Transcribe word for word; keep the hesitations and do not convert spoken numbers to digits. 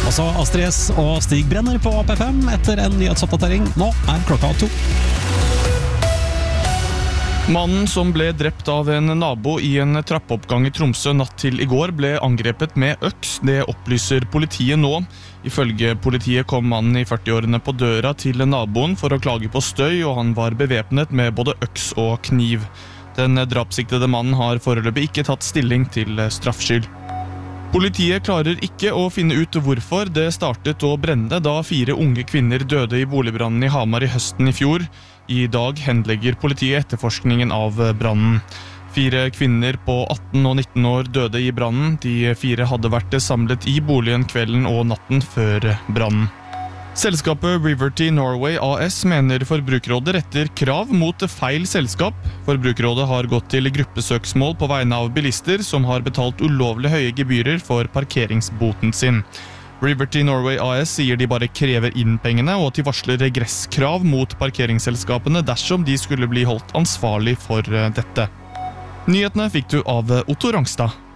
Altså Astrid S og Stig Brenner på P fem etter en nyhetsoppdatering. Nå er klokka to. Mannen som ble drept av en nabo i en trappeoppgang i Tromsø natt til i går ble angrepet med øks. Det opplyser politiet nå. Ifølge politiet kom mannen i førti-årene på døra til naboen for å klage på støy, og han var bevæpnet med både øks og kniv. Den drapssiktede mannen har foreløpig ikke tatt stilling til straffskyld. Politiet klarer ikke å finne ut hvorfor det startet å brenne da fire unge kvinner døde i boligbrannen i Hamar i høsten i fjor. I dag henlegger politiet etterforskningen av brannen. Fire kvinner på atten og nitten år døde i brannen. De fire hadde vært samlet i boligen kvelden og natten før brannen. Selskapet Riverty Norway A S mener Forbrukerrådet retter krav mot feil selskap. Forbrukerrådet har gått til gruppesøksmål på vegne av bilister som har betalt ulovlig høye gebyrer for parkeringsboten sin. Riverty Norway A S sier de bare krever inn pengene, og at de varsler regresskrav mot parkeringsselskapene dersom de skulle bli holdt ansvarlig for dette. Nyhetene fikk du av Otto Rangstad.